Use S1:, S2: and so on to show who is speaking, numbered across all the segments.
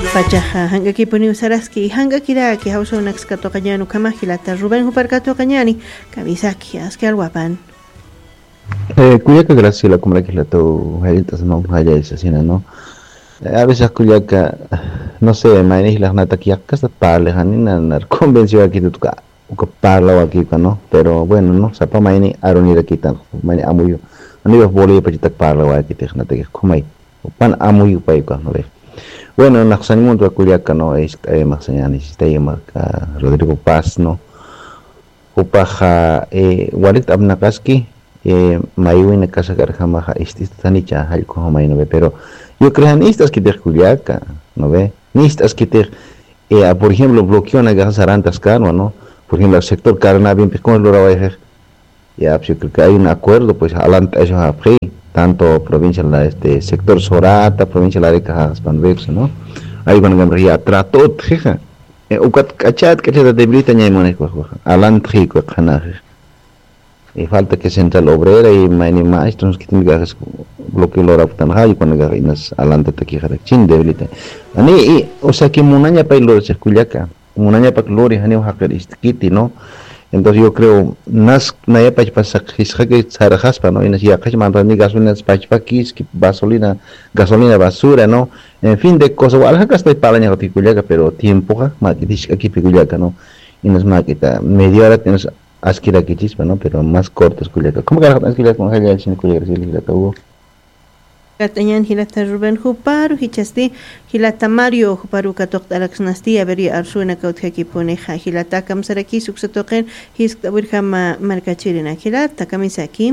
S1: Pachaja hangaki puni usaraski hangakira ki hausa unax katoqañanu kamajilata Rubén Huparcato Cañani Kamisaki aski alwapan.
S2: Cuyaca Graciela como la que la to heritas no haya esa cena, ¿no? A veces Cuyaca no sé, maíz las nata que acá está parle hanina nar convenció aquí tu ka parla aquí, ¿no? Pero bueno, no, sapa maíz aronira aquí tan maíz amuyo. Amigos boli para parla aquí te nata que comai. Pan amuyo pa iko, ¿no? Bueno, en la Xanimundo de Culiaca, ¿no? Es más señal, está ahí marca Rodrigo Paz, ¿no? Upaja, Walit Abnakaski, Mayuina Casa Garjamaja, Istanicha, Halco Homaino, pero yo creo que estas que te Culiaca, ¿no ve? Nistas que te, por ejemplo, bloqueó una gas arantas caro, ¿no? Por ejemplo, el sector carna bien, pues, ¿cómo lo va a dejar? Ya, yo creo que hay un acuerdo, pues, adelante, eso a tanto provincia este sector Sorata, provincia la de Cajas Panversa, ¿no? Ahí van a gambar trato tjeja. Ukat kachat de brita ñaimone alan tjico khanaje. Y falta que central obrera y mani maestros que tienen que bloqueo lo raptan hay cuando garinas alante te quejar chin debilita. Ani o sea que munaña pa lo se culiaca. Munaña pa gloria hani hakaristiki, ¿no? Entonces yo creo nas naya pasa que sarajaspa, ¿no? Y nas ya que mandan gasolina pachpakis que gasolina basura, ¿no? En fin de cosas, algo que está palaña picullaca, pero tiempo aquí picullaca, ¿no? Y nos maquita media hora tienes asquira que chispa, ¿no? Pero más cortos cullaca. ¿Cómo que las asquira con jaya sin cullaca si le hubo?
S1: Katañan hilata Rubén Huparu hichasti hilata Mario Huparu katok alaxnasti averi arsuena kautjaki poneja hilata kamsaraki suksatoqen hiskawirjama markachirina hilata kamisaki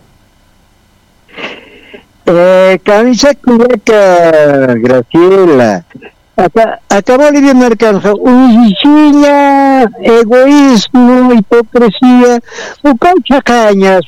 S3: Camisa cuyaca Graciela acabó de marcar uñilla, egoísmo, hipocresía, ucaucha cañas,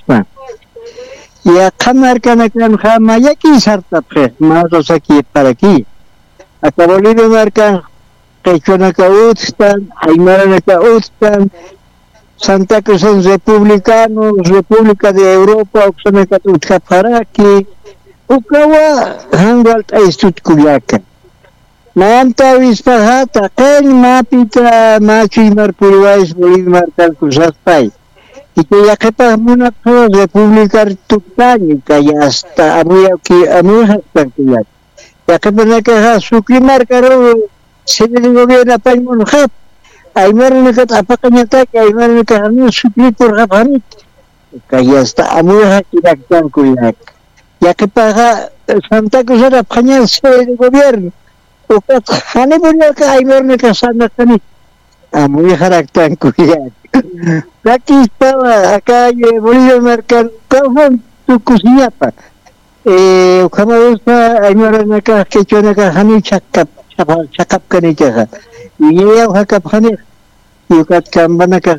S3: y acá marcan acá en Jama, y aquí sarta más aquí para aquí. Acabó de marcar Quechona Utstan, Aymara Utstan, Santa Cruz son republicanos, República de Europa, Oxana Utjaparaki, Ukawa, Hangalt Aistut Cuyaca. Manta Vispajata, Ken Mapita, Machi Marpuriwais, Bolívar, Calcusatpay. Y que ya que para una república tuctánica ya hasta muy tranquilidad ya que para que su clima caro se le gobierna para el monjap hay menos que apacaña que hay menos que no suplir por rapanit que ya está muy tranquilidad ya que para Santa Cruz era pañal de gobierno o que hane por que hay menos que Santa Cruz muy tranquilidad. Aquí estaba, acá Bolivia marcar, ¿cómo tu cocina pa? Como gusta, hay una acá que yo acá hani chakap kanicha. Y ya acá hani, y kat kambana acá,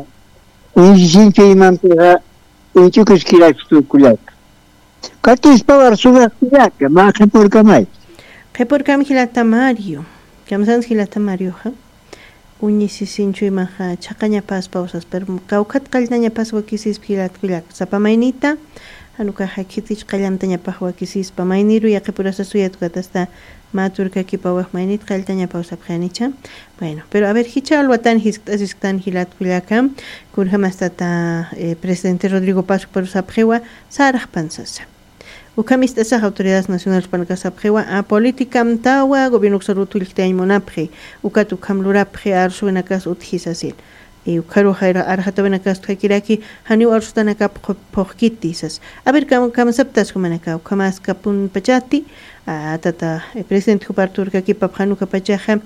S3: y sin que imam pega, y tú que esquilas tu culak. Aquí estaba suba culak, más que por camay.
S1: Que por cam hilata Mario, kamsan hilata Mario, ¿ha? Uñisisinchu imaja chaqaña pas pausas pero kaukat qaltaña pas wakisis pilat kulak sapamainita anuka hakitich qallamtaña pas wakisis pamainiru yaqipurasa suyat katasta maturka kipawaj mainit qaltaña pausa pjanicha bueno pero a ver hicha alwatan histan hilat kulaka kurhamastata presidente Rodrigo Paz por sapjewa saraj pansasa Ukamis esas autoridades nacionales para que se a política mtawa gobierno xarutu iltay monapje ukatu kamlurapje arsu en akas uthisasil y ukaru jaira arhata en akas takiraki hani arsutan acá porquitisas a ver cómo aceptas como acá kamas kapun pachati tata presidente Huparturka aquí papjanu kapachaja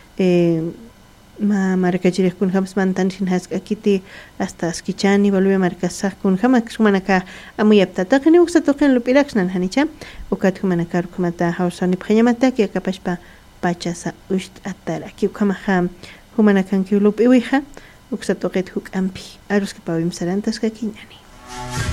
S1: markachirek kun hams mantan sin has akiti hasta skichani volve markasah kun hamak sumanaka amuyapta taqni uksatoqen lupiraxnan hanicha ukat humanakar kumata hausani phayamata ki akapashpa pachasa usht atara ki kamaha humanakan ki lupiwiha uksatoqet huk ampi aruski pawim sarantas kakiñani